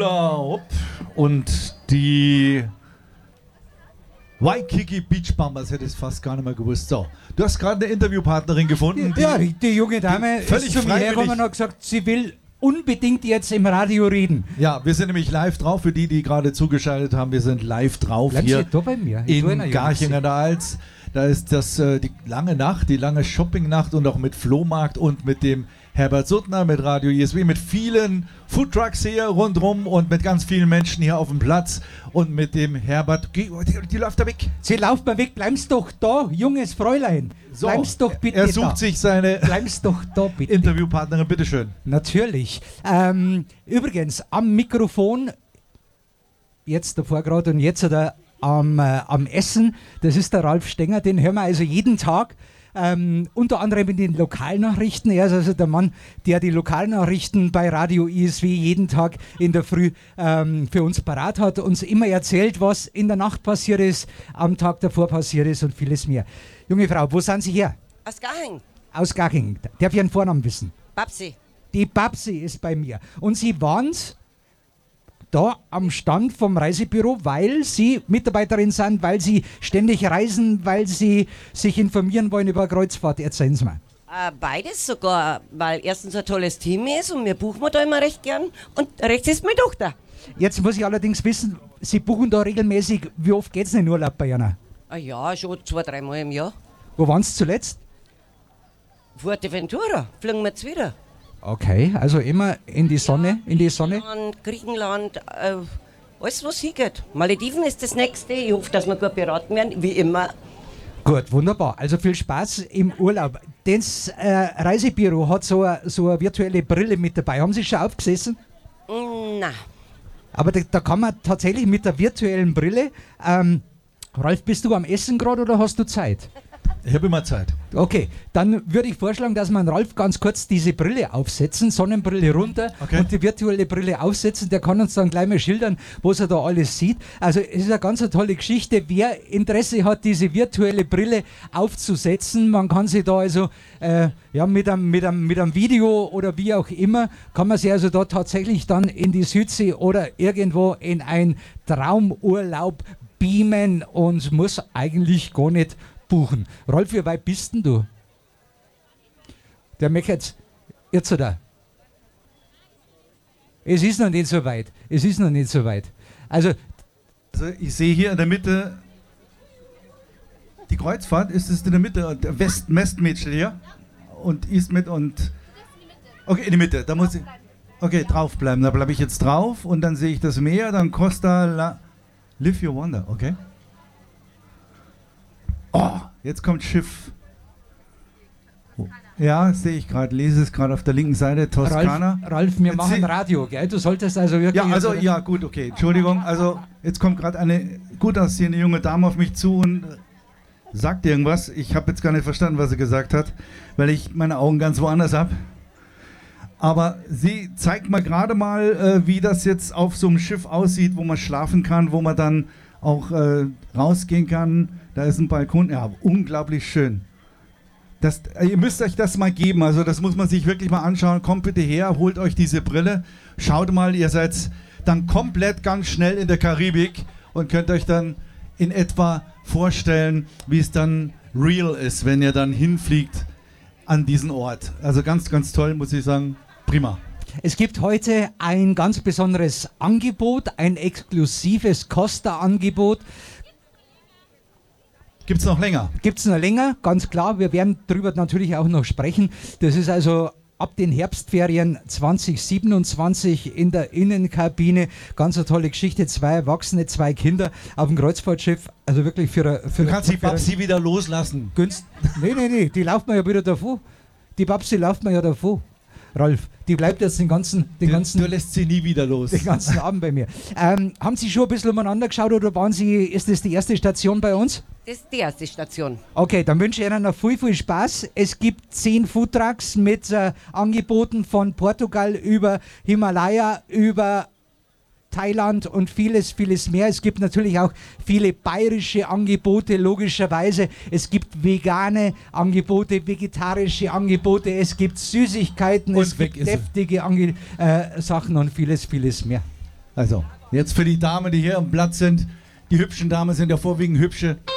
Hula Hoop und die Waikiki Beach Bombers, hätte ich fast gar nicht mehr gewusst. So, du hast gerade eine Interviewpartnerin gefunden. Die junge Dame völlig ist zu mir hergekommen und hat gesagt, sie will unbedingt jetzt im Radio reden. Ja, wir sind nämlich live drauf. Für die, die gerade zugeschaltet haben, wir sind live drauf. Bleiben hier Sie da bei mir? in Garching an der Alz. Da ist die lange Nacht, die lange Shoppingnacht und auch mit Flohmarkt und mit dem Herbert Suttner, mit Radio ISW, mit vielen Foodtrucks hier rundherum und mit ganz vielen Menschen hier auf dem Platz und mit dem Herbert. Die läuft da weg. Sie läuft mal weg, bleib's doch da, junges Fräulein. So, bleib's doch bitte er sucht sich seine bleib's doch da, bitte. Interviewpartnerin, bitteschön. Natürlich. Übrigens, am Mikrofon, jetzt davor gerade und jetzt am Essen, das ist der Ralf Stenger, den hören wir also jeden Tag. Unter anderem in den Lokalnachrichten. Er ist also der Mann, der die Lokalnachrichten bei Radio ISW jeden Tag in der Früh für uns parat hat, uns immer erzählt, was in der Nacht passiert ist, am Tag davor passiert ist und vieles mehr. Junge Frau, wo sind Sie her? Aus Garching. Aus Garching. Darf ich Ihren Vornamen wissen? Babsi. Die Babsi ist bei mir. Und Sie waren da am Stand vom Reisebüro, weil Sie Mitarbeiterin sind, weil Sie ständig reisen, weil Sie sich informieren wollen über Kreuzfahrt. Erzählen Sie mal. Beides sogar, weil erstens ein tolles Team ist und wir buchen da immer recht gern und rechts ist meine Tochter. Jetzt muss ich allerdings wissen, Sie buchen da regelmäßig, wie oft geht es in den Urlaub bei Ihnen? Ja, schon 2-3 Mal im Jahr. Wo waren Sie zuletzt? Fuerteventura, fliegen wir jetzt wieder. Okay, also immer in die Sonne, Griechenland, alles was hingeht. Malediven ist das nächste, ich hoffe, dass wir gut beraten werden, wie immer. Gut, wunderbar. Also viel Spaß im Urlaub. Das Reisebüro hat so eine virtuelle Brille mit dabei. Haben Sie schon aufgesessen? Na. Aber da kann man tatsächlich mit der virtuellen Brille... Ralf, bist du am Essen gerade oder hast du Zeit? Ich habe immer Zeit. Okay, dann würde ich vorschlagen, dass wir Ralf ganz kurz diese Brille aufsetzen, Sonnenbrille runter und die virtuelle Brille aufsetzen. Der kann uns dann gleich mal schildern, was er da alles sieht. Also es ist eine ganz tolle Geschichte. Wer Interesse hat, diese virtuelle Brille aufzusetzen, man kann sie da also mit einem Video oder wie auch immer, kann man sie also da tatsächlich dann in die Südsee oder irgendwo in ein Traumurlaub beamen und muss eigentlich gar nicht buchen. Rolf, wie weit bist denn du? Der meckert jetzt oder? Es ist noch nicht so weit. Also ich sehe hier in der Mitte die Kreuzfahrt, ist es in der Mitte, der Westmädchen hier und East mit und okay, in die Mitte, da muss ich draufbleiben, da bleibe ich jetzt drauf und dann sehe ich das Meer, dann Costa Live Your Wonder, okay? Oh, jetzt kommt Schiff. Ja, sehe ich gerade, lese es gerade auf der linken Seite, Toskana. Ralf, wir machen Radio, gell? Du solltest also wirklich... Ja, gut, okay, Entschuldigung. Also, jetzt kommt gerade eine gut aussehende junge Dame auf mich zu und sagt irgendwas. Ich habe jetzt gar nicht verstanden, was sie gesagt hat, weil ich meine Augen ganz woanders habe. Aber sie zeigt mir gerade mal, wie das jetzt auf so einem Schiff aussieht, wo man schlafen kann, wo man dann auch rausgehen kann. Da ist ein Balkon. Ja, unglaublich schön. Ihr müsst euch das mal geben. Also das muss man sich wirklich mal anschauen. Kommt bitte her, holt euch diese Brille. Schaut mal, ihr seid dann komplett ganz schnell in der Karibik und könnt euch dann in etwa vorstellen, wie es dann real ist, wenn ihr dann hinfliegt an diesen Ort. Also ganz, ganz toll, muss ich sagen. Prima. Es gibt heute ein ganz besonderes Angebot, ein exklusives Costa-Angebot. Gibt es noch länger? Gibt es noch länger, ganz klar. Wir werden darüber natürlich auch noch sprechen. Das ist also ab den Herbstferien 2027 in der Innenkabine. Ganz eine tolle Geschichte. 2 Erwachsene, 2 Kinder auf dem Kreuzfahrtschiff. Also wirklich für du kannst die Babsi wieder loslassen. Nee, die lauft mir ja wieder davon. Die Babsi läuft mir ja davon. Ralf, die bleibt jetzt den ganzen... Du lässt sie nie wieder los. Den ganzen Abend bei mir. Haben Sie schon ein bisschen umeinander geschaut oder ist das die erste Station bei uns? Das ist die erste Station. Okay, dann wünsche ich Ihnen noch viel, viel Spaß. Es gibt 10 Foodtrucks mit Angeboten von Portugal über Himalaya, über Thailand und vieles, vieles mehr. Es gibt natürlich auch viele bayerische Angebote, logischerweise. Es gibt vegane Angebote, vegetarische Angebote, es gibt Süßigkeiten, es gibt deftige Sachen und vieles, vieles mehr. Also, jetzt für die Damen, die hier am Platz sind. Die hübschen Damen sind ja vorwiegend hübsche.